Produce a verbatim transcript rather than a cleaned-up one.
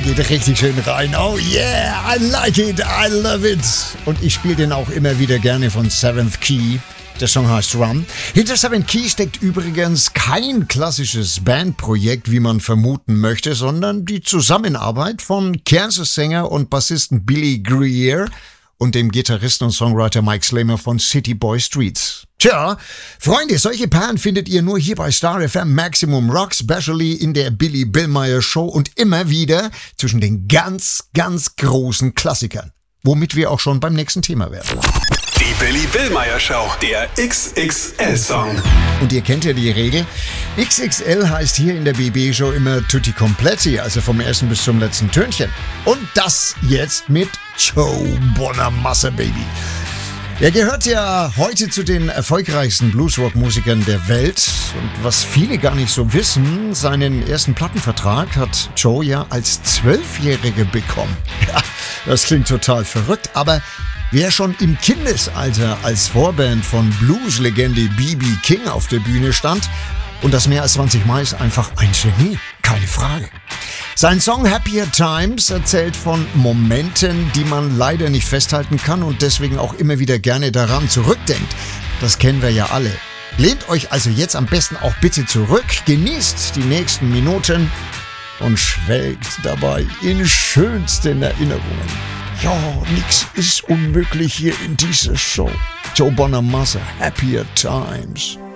Der geht richtig schön rein. Oh yeah, I like it, I love it. Und ich spiele den auch immer wieder gerne von Seventh Key. Der Song heißt Run. Hinter Seventh Key steckt übrigens kein klassisches Bandprojekt, wie man vermuten möchte, sondern die Zusammenarbeit von Kansas-Sänger und Bassisten Billy Greer und dem Gitarristen und Songwriter Mike Slamer von City Boy Streets. Tja, Freunde, solche Perlen findet ihr nur hier bei Star F M Maximum Rock, specially in der Billy Billmeyer Show und immer wieder zwischen den ganz, ganz großen Klassikern. Womit wir auch schon beim nächsten Thema wären. Die Billy Billmeyer Show, der X X L-Song. Und ihr kennt ja die Regel. X X L heißt hier in der B B-Show immer Tutti Completi, also vom ersten bis zum letzten Tönchen. Und das jetzt mit Joe Bonamassa, Baby. Er gehört ja heute zu den erfolgreichsten Bluesrock-Musikern der Welt. Und was viele gar nicht so wissen, seinen ersten Plattenvertrag hat Joe ja als Zwölfjährige bekommen. Ja, das klingt total verrückt, aber wer schon im Kindesalter als Vorband von Blues-Legende B B King auf der Bühne stand und das mehr als zwanzig Mal, ist einfach ein Genie, keine Frage. Sein Song Happier Times erzählt von Momenten, die man leider nicht festhalten kann und deswegen auch immer wieder gerne daran zurückdenkt. Das kennen wir ja alle. Lehnt euch also jetzt am besten auch bitte zurück, genießt die nächsten Minuten und schwelgt dabei in schönsten Erinnerungen. Ja, nix ist unmöglich hier in dieser Show. Joe Bonamassa, Happier Times.